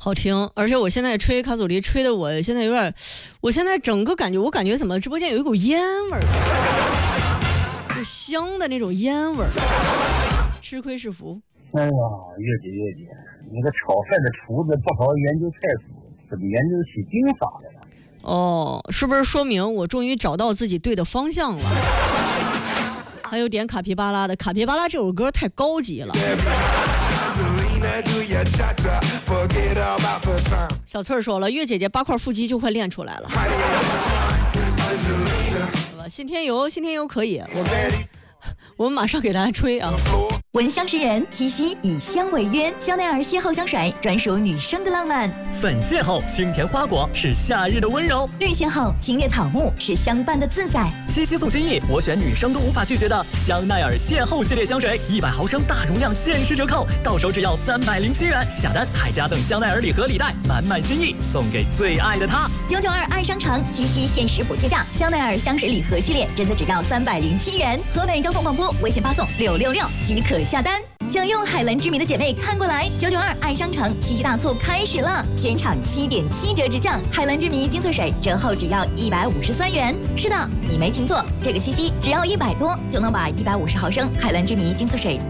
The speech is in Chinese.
好听，而且我现在吹卡祖笛吹的，我现在有点，我现在整个感觉，我感觉怎么直播间有一股烟味儿，就香的那种烟味儿，吃亏是福。 哎呀，月姐，你个炒菜的厨子不好好研究菜谱，怎么研究起兵法来了？ 哦，是不是说明我终于找到自己对的方向了？还有点卡皮巴拉的，卡皮巴拉这首歌太高级了。小翠儿说了，月姐姐8块腹肌就快练出来了。信天游可以，我们马上给大家吹啊！ 闻香识人，七夕以香为约，香奈儿邂逅香水专属女生的浪漫。 粉邂逅，清甜花果是夏日的温柔； 绿邂逅，清冽草木是相伴的自在。 七夕送心意，我选女生都无法拒绝的香奈儿邂逅系列香水，100毫升大容量限时折扣，到手只要307元，下单还加赠香奈儿礼盒礼袋，满满心意送给最爱的他。 992爱商城七夕限时补贴价，香奈儿香水礼盒系列真的只要307元。河北高空广播，微信发送666即可下单。想用海蓝之谜的姐妹看过来，992爱商城七夕大促开始了，全场7.7折直降，海蓝之谜精粹水折后只要153元。是的，你没听错，这个七夕只要100多就能把150毫升海蓝之谜精粹水